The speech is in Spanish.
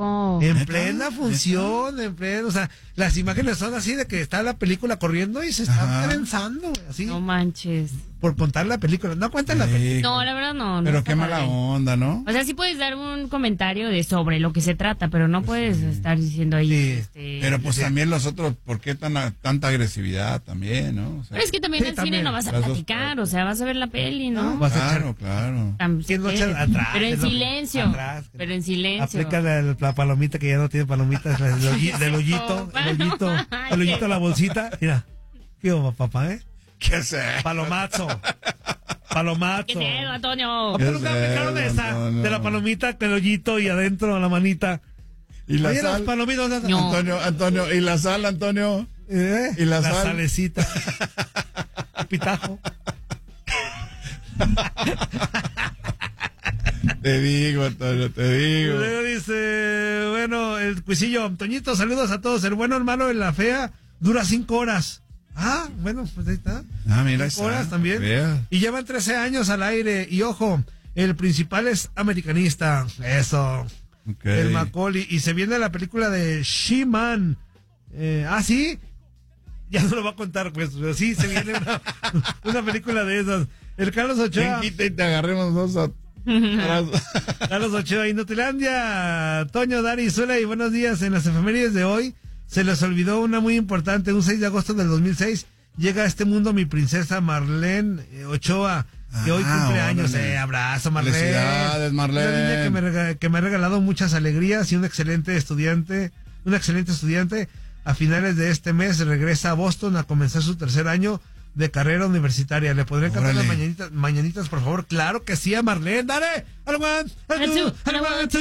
poco? En plena función, o sea, las imágenes son así de que está la película corriendo y se está trenzando, güey, así. No manches. Por contar la película, no cuentan la película. No, la verdad no. Pero está qué mala padre. onda, ¿no? O sea, sí puedes dar un comentario sobre lo que se trata, pero no puedes estar diciendo ahí. Sí. Pero pues también los otros, ¿por qué tanta agresividad también, no? O sea, Pero es que también Sí, en también. cine no vas a Las dos platicar, partes. o sea, vas a ver la peli, ¿no? Vas a claro, echar- claro. ¿Quién lo echa atrás? Pero en Es lo que- silencio. atrás. Pero en silencio. Aplica la palomita que ya no tiene palomitas, del hoyito, el hoyito a la bolsita. Mira, ¿qué hubo, papá, ¿Qué hacer? Palomazo. ¿Qué Palomazo. es eso, ¿A Antonio? poco nunca aplicaron esa? Antonio. De la palomita, el hoyito y adentro la manita. ¿Y la Oye, las sal? palomitas. No. Antonio, ¿y la sal, Antonio? ¿Y la sal? salecita. Pitajo. Te digo, Antonio, te digo. Luego dice, bueno, el cuisillo, Toñito, saludos a todos. El bueno hermano de la fea dura 5 horas. Ah, bueno, pues ahí está. Ah, mira, 5 horas está, también. vea. Y llevan 13 años al aire. Y ojo, el principal es americanista. Eso. Ok. El Macaulay. Y se viene la película de She-Man. ¿Sí? Ya no lo va a contar, pues. Pero sí, se viene una película de esas. El Carlos Ochoa. ¿Quién quita y te agarremos dos a... Carlos Ochoa, Inutilandia, Toño, Dari, Zuela y buenos días. En las efemérides de hoy se les olvidó una muy importante. Un 6 de agosto del 2006 llega a este mundo mi princesa Marlene Ochoa, que hoy cumple años. Abrazo, Marlene. Felicidades, Marlene. Una niña que me ha regalado muchas alegrías y un excelente estudiante. A finales de este mes regresa a Boston a comenzar su 3er año de carrera universitaria. ¿Le podrían cantar las mañanitas, por favor? Claro que sí, a Marlene. ¡Dale! ¡Al one! ¡Al two! ¡Al one! ¡Two!